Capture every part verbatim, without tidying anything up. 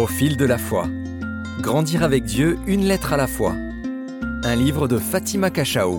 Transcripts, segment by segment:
Au fil de la foi. Grandir avec Dieu, une lettre à la fois. Un livre de Fatima Cachao.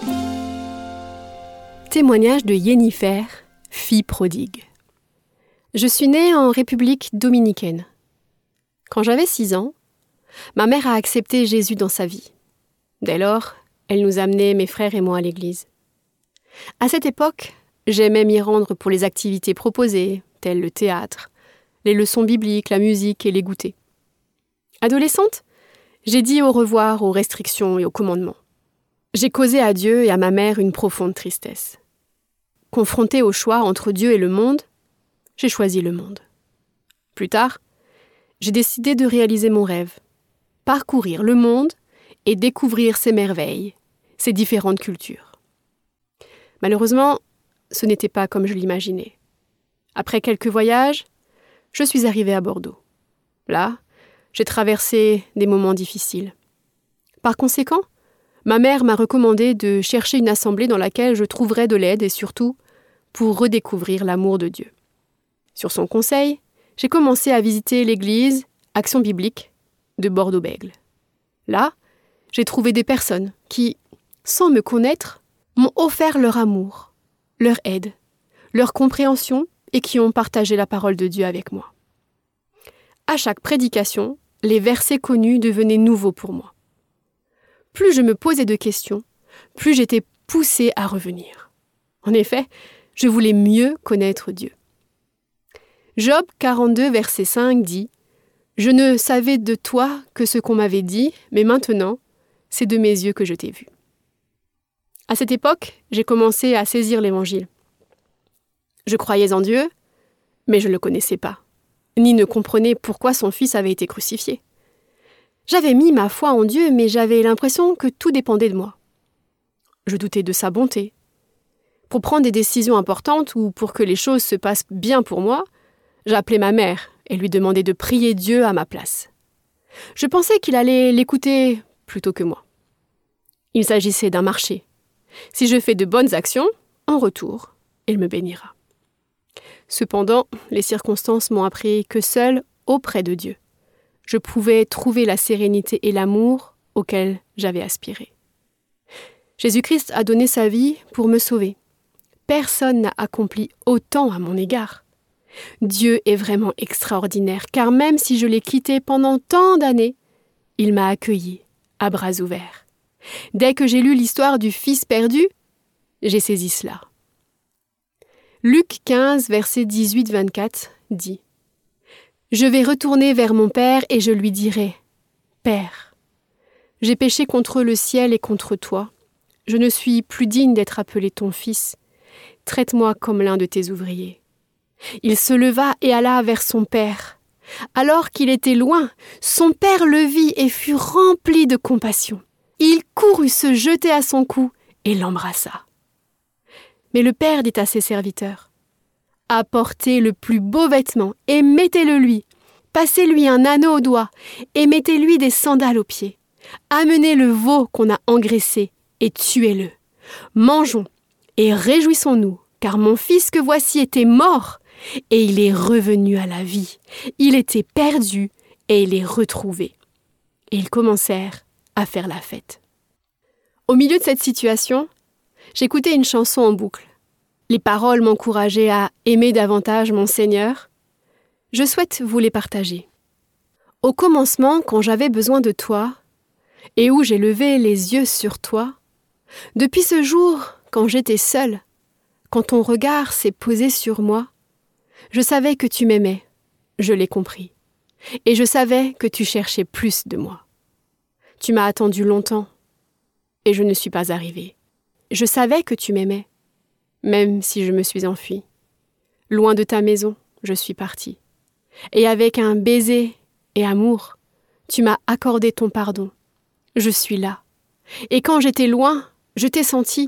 Témoignage de Yennifer, fille prodigue. Je suis née en République dominicaine. Quand j'avais six ans, ma mère a accepté Jésus dans sa vie. Dès lors, elle nous amenait, mes frères et moi, à l'église. À cette époque, j'aimais m'y rendre pour les activités proposées, telles le théâtre, les leçons bibliques, la musique et les goûters. Adolescente, j'ai dit au revoir aux restrictions et aux commandements. J'ai causé à Dieu et à ma mère une profonde tristesse. Confrontée au choix entre Dieu et le monde, j'ai choisi le monde. Plus tard, j'ai décidé de réaliser mon rêve, parcourir le monde et découvrir ses merveilles, ses différentes cultures. Malheureusement, ce n'était pas comme je l'imaginais. Après quelques voyages, je suis arrivée à Bordeaux. Là, j'ai traversé des moments difficiles. Par conséquent, ma mère m'a recommandé de chercher une assemblée dans laquelle je trouverais de l'aide et surtout pour redécouvrir l'amour de Dieu. Sur son conseil, j'ai commencé à visiter l'église Action biblique de Bordeaux-Bègles. Là, j'ai trouvé des personnes qui, sans me connaître, m'ont offert leur amour, leur aide, leur compréhension et qui ont partagé la parole de Dieu avec moi. À chaque prédication, les versets connus devenaient nouveaux pour moi. Plus je me posais de questions, plus j'étais poussée à revenir. En effet, je voulais mieux connaître Dieu. Job quarante-deux, verset cinq dit « Je ne savais de toi que ce qu'on m'avait dit, mais maintenant, c'est de mes yeux que je t'ai vu. » À cette époque, j'ai commencé à saisir l'Évangile. Je croyais en Dieu, mais je ne le connaissais pas, ni ne comprenais pourquoi son fils avait été crucifié. J'avais mis ma foi en Dieu, mais j'avais l'impression que tout dépendait de moi. Je doutais de sa bonté. Pour prendre des décisions importantes ou pour que les choses se passent bien pour moi, j'appelais ma mère et lui demandais de prier Dieu à ma place. Je pensais qu'il allait l'écouter plutôt que moi. Il s'agissait d'un marché. Si je fais de bonnes actions, en retour, il me bénira. Cependant, les circonstances m'ont appris que seul, auprès de Dieu, je pouvais trouver la sérénité et l'amour auxquels j'avais aspiré. Jésus-Christ a donné sa vie pour me sauver. Personne n'a accompli autant à mon égard. Dieu est vraiment extraordinaire, car même si je l'ai quitté pendant tant d'années, il m'a accueilli à bras ouverts. Dès que j'ai lu l'histoire du Fils perdu, j'ai saisi cela. Luc quinze, verset dix-huit vingt-quatre dit « Je vais retourner vers mon Père et je lui dirai « Père, j'ai péché contre le ciel et contre toi. Je ne suis plus digne d'être appelé ton fils. Traite-moi comme l'un de tes ouvriers. » Il se leva et alla vers son père. Alors qu'il était loin, son père le vit et fut rempli de compassion. Il courut se jeter à son cou et l'embrassa. Mais le père dit à ses serviteurs « Apportez le plus beau vêtement et mettez-le lui. Passez-lui un anneau au doigt et mettez-lui des sandales aux pieds. Amenez le veau qu'on a engraissé et tuez-le. Mangeons et réjouissons-nous, car mon fils que voici était mort et il est revenu à la vie. Il était perdu et il est retrouvé. » Et ils commencèrent à faire la fête. Au milieu de cette situation, j'écoutais une chanson en boucle. Les paroles m'encourageaient à aimer davantage mon Seigneur. Je souhaite vous les partager. Au commencement, quand j'avais besoin de toi, et où j'ai levé les yeux sur toi, depuis ce jour, quand j'étais seule, quand ton regard s'est posé sur moi, je savais que tu m'aimais, je l'ai compris, et je savais que tu cherchais plus de moi. Tu m'as attendu longtemps, et je ne suis pas arrivée. Je savais que tu m'aimais, même si je me suis enfuie. Loin de ta maison, je suis partie. Et avec un baiser et amour, tu m'as accordé ton pardon. Je suis là. Et quand j'étais loin, je t'ai senti.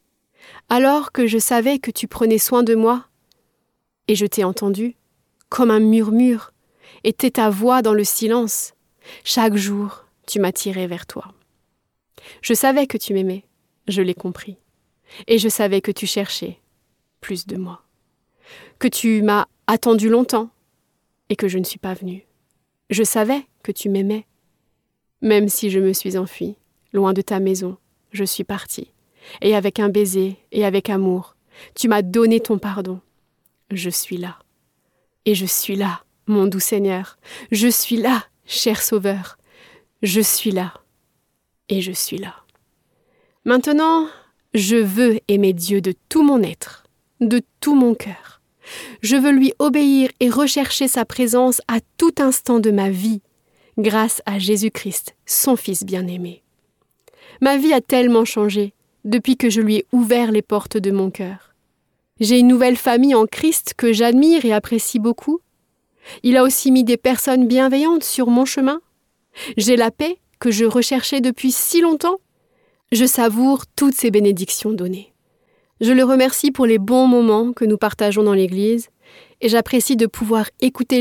Alors que je savais que tu prenais soin de moi, et je t'ai entendu, comme un murmure, était ta voix dans le silence. Chaque jour, tu m'as tiré vers toi. Je savais que tu m'aimais, je l'ai compris. Et je savais que tu cherchais plus de moi. Que tu m'as attendu longtemps et que je ne suis pas venue. Je savais que tu m'aimais. Même si je me suis enfuie, loin de ta maison, je suis partie. Et avec un baiser et avec amour, tu m'as donné ton pardon. Je suis là. Et je suis là, mon doux Seigneur. Je suis là, cher Sauveur. Je suis là. Et je suis là. Maintenant, je veux aimer Dieu de tout mon être, de tout mon cœur. Je veux lui obéir et rechercher sa présence à tout instant de ma vie, grâce à Jésus-Christ, son Fils bien-aimé. Ma vie a tellement changé depuis que je lui ai ouvert les portes de mon cœur. J'ai une nouvelle famille en Christ que j'admire et apprécie beaucoup. Il a aussi mis des personnes bienveillantes sur mon chemin. J'ai la paix que je recherchais depuis si longtemps. Je savoure toutes ces bénédictions données. Je le remercie pour les bons moments que nous partageons dans l'Église et j'apprécie de pouvoir écouter